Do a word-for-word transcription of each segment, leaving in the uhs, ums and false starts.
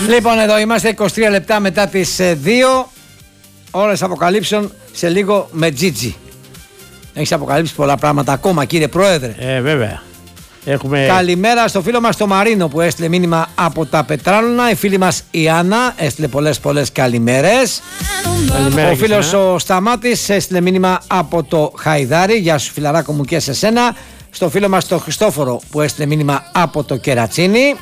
Λοιπόν, εδώ είμαστε είκοσι τρία λεπτά μετά τις δύο. Ώρες αποκαλύψεων σε λίγο με Τζίτζι. Έχεις αποκαλύψει πολλά πράγματα ακόμα, κύριε Πρόεδρε. Ε, βέβαια. Έχουμε... Καλημέρα στο φίλο μας το Μαρίνο που έστειλε μήνυμα από τα Πετράλωνα. Η φίλη μας η Άννα έστειλε πολλές πολλές καλημέρες. Καλημέρα. Ο φίλος ο Σταμάτης έστειλε μήνυμα από το Χαϊδάρι. Γεια σου φιλαράκο μου και σε σένα. Στο φίλο μας το Χριστόφορο που έστειλε μήνυμα από το Κερατσίνι.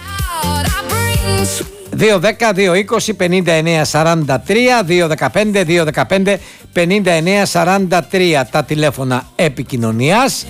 δύο δέκα δύο είκοσι πενήντα εννέα σαράντα τρία, δύο δεκαπέντε δύο δεκαπέντε πενήντα εννέα σαράντα τρία τα τηλέφωνα επικοινωνίας.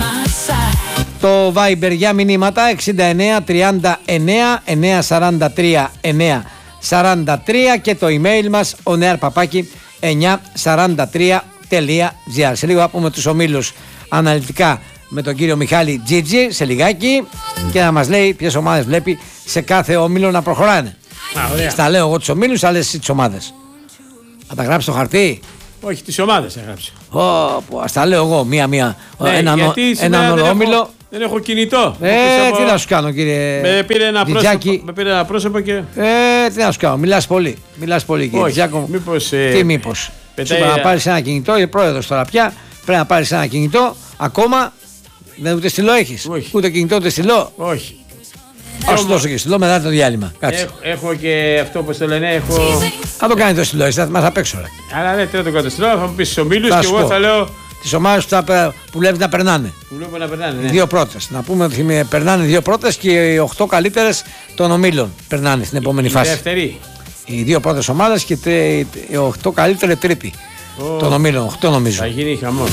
Το Viber για μηνύματα εξήντα εννέα τριάντα εννέα εννέα σαράντα τρία εννέα σαράντα τρία και το email μας ονεαρπαπάκι εννιακόσια σαράντα τρία τελεία τζι άρ. Σε λίγο θα πούμε τους ομίλους αναλυτικά με τον κύριο Μιχάλη Τζίτζι σε λιγάκι και να μας λέει ποιες ομάδες βλέπει σε κάθε όμιλο να προχωράνε. Α, στα λέω εγώ τους ομίλους, άλλες εσύ τις ομάδες. Θα τα γράψει στο χαρτί. Όχι, τις ομάδες θα γράψει. Oh, ας τα λέω εγώ μία-μία. Ναι, έναν ένα όλο όμιλο. Δεν έχω κινητό. Ε, από... τι να σου κάνω, κύριε. Με πήρε ένα, πρόσωπο, με πήρε ένα πρόσωπο και. Ε, τι να σου κάνω, μιλάς πολύ. Μιλάς πολύ, κύριε Τζάκο. Μήπως. Ε... Τι μήπως. Πετάει... Σου είπα να πάρεις ένα κινητό, είσαι πρόεδρος τώρα πια. Πρέπει να πάρεις ένα κινητό. Ακόμα δεν ούτε στυλό έχεις. Όχι. Ούτε κινητό ούτε στυλό. Όχι. Ας σου δώσω και στυλό μετά το διάλειμμα. Έχω, έχω και αυτό που το λένε. Έχω... Θα το κάνει το στυλό, εσύ θα μας απ' έξω. Ρε. Αλλά ναι, τι να το κάνω το στυλό, θα μου πεις στους ομίλους και εγώ θα λέω. Τις ομάδες που, που βλέπεις να περνάνε. Που βλέπω να περνάνε. Ναι. Οι δύο πρώτες. Να πούμε ότι περνάνε οι δύο πρώτες και οι οχτώ καλύτερες των ομίλων περνάνε στην επόμενη η φάση. Δεύτερη. Οι δύο πρώτες ομάδες και οι οχτώ καλύτερες τρίτη oh. των ομίλων. οκτώ νομίζω. Θα γίνει χαμός.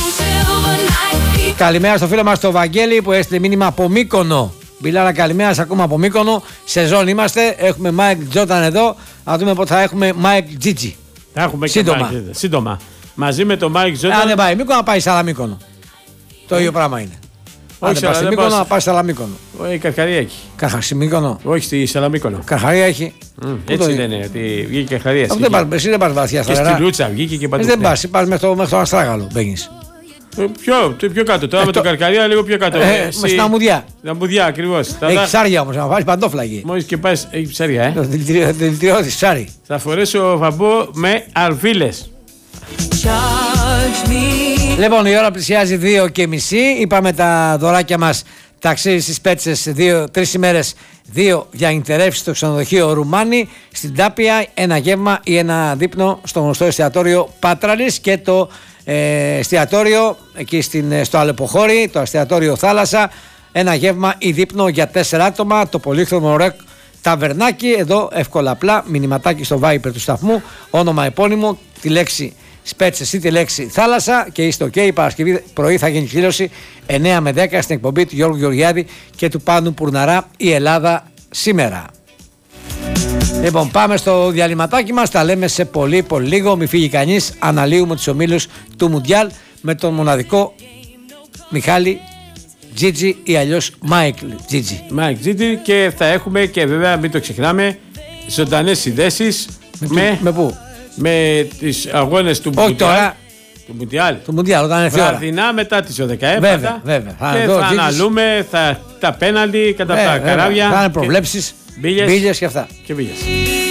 Καλημέρα στο φίλο μας το Βαγγέλη που έστειλε μήνυμα από Μύκονο. Μπιλάρα, καλημέρα, ακούμε από Μύκονο. Σεζόν είμαστε. Έχουμε Μάικ Τζόταν εδώ. Να δούμε πότε θα έχουμε Μάικ Τζίτζι. Θα έχουμε σύντομα. Και Mike, σύντομα. Μαζί με τον Μάικ Τζόταν. Αν δεν πάει Μύκονο, να πάει Σαλαμίκονο. Το ίδιο πράγμα είναι. Αν δεν πάει στη Μύκονο, να πάει Σαλαμίκονο. Όχι, Καρχαρία έχει. Καρχαρία. Όχι, στη Σαλαμίκονο. Καρχαρία έχει. Mm, έτσι το... λένε, ότι βγήκε Καρχαρία. Εσύ δεν πας βαθιά στα νερά. Και στη Λούτσα βγήκε και παντού. Δεν πας, πας μέχρι το Αστράγαλο. Μπαίνεις. Πιο, πιο κάτω, τώρα ε, με το... τον Καρκαρία λίγο πιο κάτω. Ε, Εσύ... Με στην αμμουδιά. Στην αμμουδιά ακριβώς. Έχει θα... ψάρια όμως, να βάλεις παντόφλαγη. Μόλις και πας, έχει ψάρια, ε. Το δηλητηριό της ψάρι. Θα φορέσω βαμπό με αρβίλες. Λοιπόν, η ώρα πλησιάζει δύο και μισή. Είπαμε τα δωράκια μας. Ταξίδι στις Πέτσες, τρεις ημέρες, δύο για νυχτερεύσεις στο ξενοδοχείο Ρουμάνι. Στην Τάπια, ένα γεύμα ή ένα δείπνο στο γνωστό εστιατόριο Πάτραλης και το ε, εστιατόριο εκεί στην, στο Αλεποχώρι, το εστιατόριο Θάλασσα. Ένα γεύμα ή δείπνο για τέσσερα άτομα, το πολύχρωμο ρεκ ταβερνάκι. Εδώ εύκολα απλά, μηνυματάκι στο Viber του σταθμού, όνομα επώνυμο, τη λέξη Σπέτσες ή τη λέξη θάλασσα και είστε ok. Η Παρασκευή πρωί θα γίνει κλήρωση εννέα με δέκα στην εκπομπή του Γιώργου Γεωργιάδη και του Πάνου Πουρναρά, η Ελλάδα σήμερα. Λοιπόν, πάμε στο διαλυματάκι μας. Τα λέμε σε πολύ πολύ λίγο. Μη φύγει κανείς. Αναλύουμε τους ομίλους του Μουντιάλ με τον μοναδικό Μιχάλη Τζίτζι ή αλλιώς Μάικλ Τζίτζι. Μάικλ Τζίτζι και θα έχουμε και βέβαια μην το ξεχνάμε ζωντανές συνδέσεις με, με, με πού? Με τις αγώνες του Μουντιάλ. Του Μουντιάλ. Του Μουντιάλ, όταν έρθει η ώρα. Βραδινά μετά τις δώδεκα. Βέβαια, βέβαια. Θα και θα αναλούμε θα, τα πέναλτι κατά τα καράβια. Θα είναι προβλέψεις, μπίλιες και αυτά. Και μπίλιες.